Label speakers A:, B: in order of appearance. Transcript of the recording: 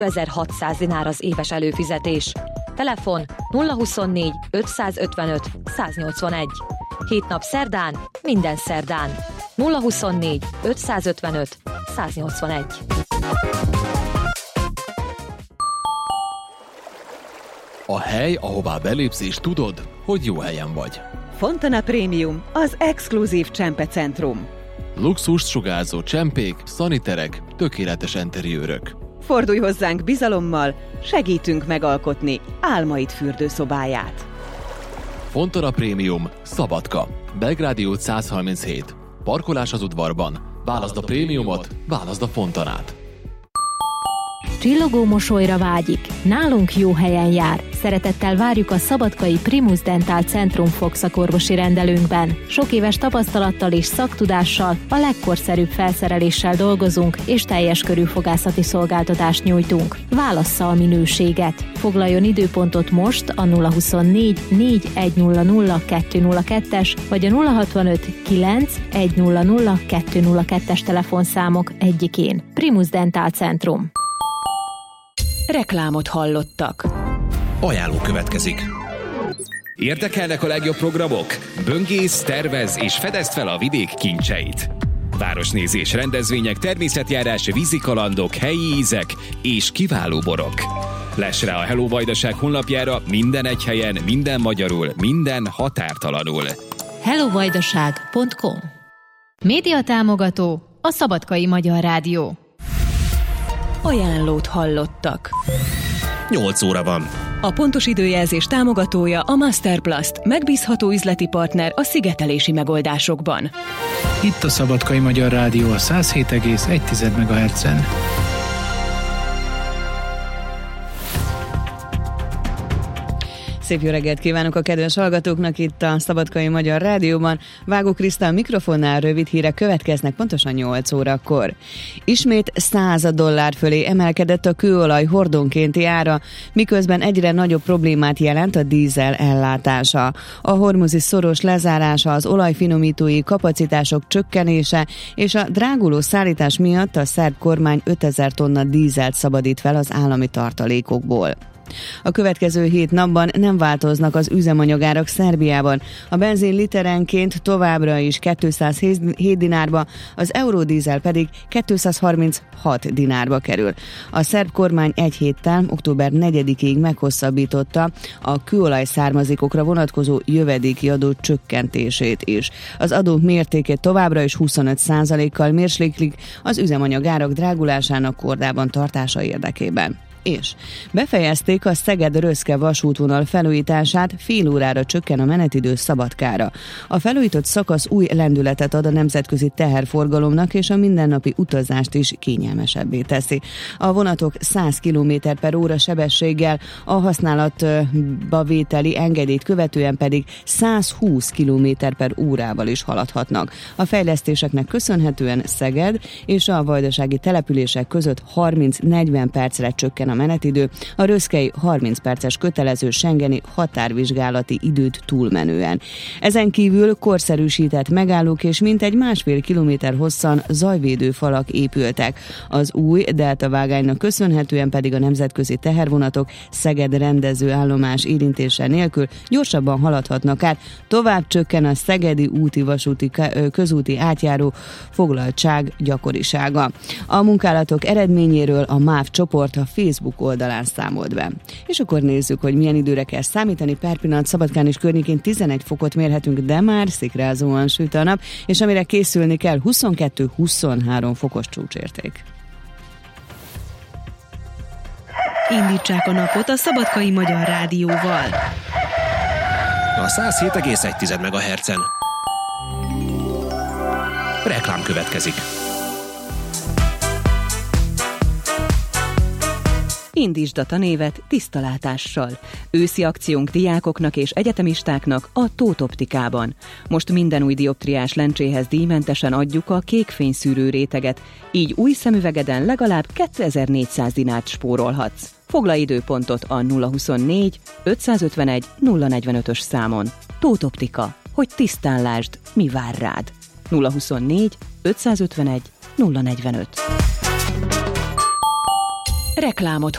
A: 2600 dinár az éves előfizetés. Telefon 024 555 181. 7 nap szerdán, minden szerdán. 024 555 181.
B: A hely, ahová belépsz és tudod, hogy jó helyen vagy.
C: Fontana Premium, az exkluzív csempecentrum.
B: Luxust sugárzó csempék, szaniterek, tökéletes enteriőrök.
C: Fordulj hozzánk bizalommal, segítünk megalkotni álmaid fürdőszobáját.
B: Fontana Premium, Szabadka, Belgrádi út 137. Parkolás az udvarban. Válaszd a prémiumot, válaszd a Fontanát.
D: Csillogó mosolyra vágyik. Nálunk jó helyen jár. Szeretettel várjuk a szabadkai Primus Dental Centrum fogszakorvosi rendelőnkben. Sok éves tapasztalattal és szaktudással, a legkorszerűbb felszereléssel dolgozunk, és teljes körű fogászati szolgáltatást nyújtunk. Válassza a minőséget. Foglaljon időpontot most a 024 4100 202-es vagy a 065 9 100 202-es telefonszámok egyikén. Primus Dental Centrum.
C: Reklámot hallottak.
E: Ajánló következik. Érdekelnek a legjobb programok? Böngész, tervez és fedezd fel a vidék kincseit. Városnézés, rendezvények, természetjárás, vízikalandok, helyi ízek és kiváló borok. Less rá a Hello Vajdaság honlapjára minden egy helyen, minden magyarul, minden határtalanul.
D: hellovajdaság.com. Média támogató a Szabadkai Magyar Rádió.
C: Ajánlót hallottak.
E: 8 óra van.
C: A pontos időjelzés támogatója a Masterplast, megbízható üzleti partner a szigetelési megoldásokban.
F: Itt a Szabadkai Magyar Rádió a 107,1 MHz-en.
G: Szép jó reggelt kívánok a kedves hallgatóknak itt a Szabadkai Magyar Rádióban. Vágó Krisztál mikrofonnál, rövid hírek következnek pontosan 8 órakor. Ismét $100 fölé emelkedett a kőolaj hordonkénti ára, miközben egyre nagyobb problémát jelent a dízel ellátása. A hormuzi szoros lezárása, az olajfinomítói kapacitások csökkenése és a dráguló szállítás miatt a szerb kormány 5000 tonna dízelt szabadít fel az állami tartalékokból. A következő 7 napban nem változnak az üzemanyagárak Szerbiában. A benzin literenként továbbra is 207 dinárba, az eurodízel pedig 236 dinárba kerül. A szerb kormány egy héttel, október 4-ig meghosszabbította a kőolaj származékokra vonatkozó jövedéki adó csökkentését is. Az adók mértékét továbbra is 25%-kal mérséklik az üzemanyagárak drágulásának kordában tartása érdekében. És befejezték a Szeged-Röszke vasútvonal felújítását, fél órára csökken a menetidő Szabadkára. A felújított szakasz új lendületet ad a nemzetközi teherforgalomnak, és a mindennapi utazást is kényelmesebbé teszi. A vonatok 100 km/h sebességgel, a használatba vételi engedélyt követően pedig 120 km/h is haladhatnak. A fejlesztéseknek köszönhetően Szeged és a vajdasági települések között 30-40 percre csökken a menetidő, a röszkei 30 perces kötelező schengeni határvizsgálati időt túlmenően. Ezen kívül korszerűsített megállók és mintegy 1,5 kilométer hosszan zajvédő falak épültek. Az új deltavágánynak köszönhetően pedig a nemzetközi tehervonatok Szeged rendezőállomás érintése nélkül gyorsabban haladhatnak át, tovább csökken a szegedi úti vasúti közúti átjáró foglaltság gyakorisága. A munkálatok eredményéről a MÁV csoport a Facebook oldalán számolt be. És akkor nézzük, hogy milyen időre kell számítani. Per pillanat Szabadkán és környékén 11 fokot mérhetünk, de már szikrázóan süt a nap, és amire készülni kell 22-23 fokos csúcsérték.
C: Indítsák a napot a Szabadkai Magyar Rádióval.
E: A 107,1 MHz-en. Reklám következik.
C: Indítsd a tanévet tisztalátással. Őszi akciónk diákoknak és egyetemistáknak a Tóth Optikában. Most minden új dioptriás lencséhez díjmentesen adjuk a kékfényszűrő réteget, így új szemüvegeden legalább 2400 dinárt spórolhatsz. Foglalj időpontot a 024 551 045-ös számon. Tóth Optika, hogy tisztán lásd, mi vár rád. 024 551 045. Reklámot